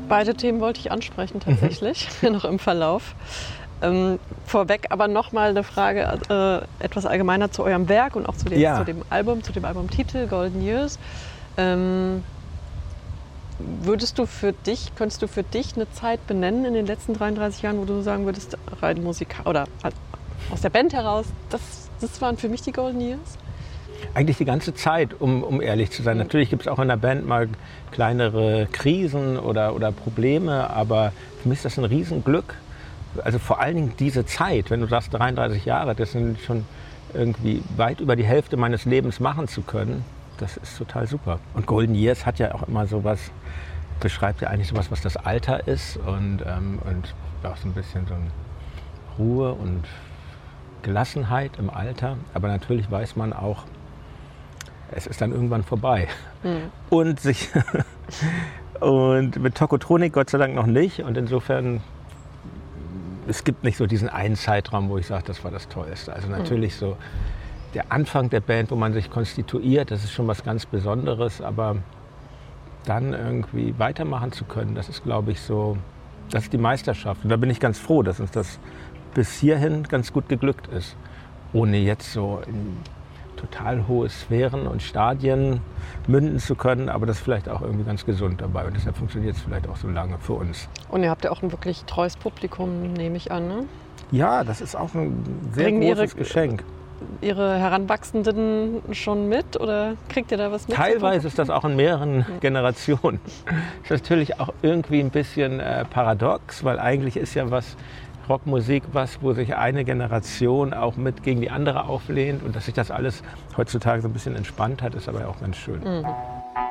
Beide Themen wollte ich ansprechen tatsächlich, noch im Verlauf. Vorweg aber nochmal eine Frage etwas allgemeiner zu eurem Werk und auch zu dem Albumtitel Golden Years. Könntest du für dich eine Zeit benennen in den letzten 33 Jahren, wo du sagen würdest, rein Musik oder aus der Band heraus, das waren für mich die Golden Years? Eigentlich die ganze Zeit, um ehrlich zu sein. Natürlich gibt es auch in der Band mal kleinere Krisen oder Probleme, aber für mich ist das ein Riesenglück. Also vor allen Dingen diese Zeit, wenn du sagst 33 Jahre, das sind schon irgendwie weit über die Hälfte meines Lebens machen zu können, das ist total super. Und Golden Years hat ja auch immer sowas, beschreibt ja eigentlich sowas, was das Alter ist und auch so ein bisschen so eine Ruhe und Gelassenheit im Alter. Aber natürlich weiß man auch, es ist dann irgendwann vorbei. Und mit Tokotronik Gott sei Dank noch nicht. Und insofern, es gibt nicht so diesen einen Zeitraum, wo ich sage, das war das Tollste. Also natürlich so der Anfang der Band, wo man sich konstituiert, das ist schon was ganz Besonderes. Aber dann irgendwie weitermachen zu können, das ist, glaube ich, so, das ist die Meisterschaft. Und da bin ich ganz froh, dass uns das bis hierhin ganz gut geglückt ist. Ohne jetzt so in total hohe Sphären und Stadien münden zu können, aber das ist vielleicht auch irgendwie ganz gesund dabei und deshalb funktioniert es vielleicht auch so lange für uns. Und ihr habt ja auch ein wirklich treues Publikum, nehme ich an, ne? Ja, das ist auch ein sehr großes Geschenk. Ihre Heranwachsenden schon mit oder kriegt ihr da was mit? Teilweise ist das auch in mehreren Generationen. Das ist natürlich auch irgendwie ein bisschen paradox, weil eigentlich ist ja Rockmusik wo sich eine Generation auch mit gegen die andere auflehnt und dass sich das alles heutzutage so ein bisschen entspannt hat, ist aber auch ganz schön.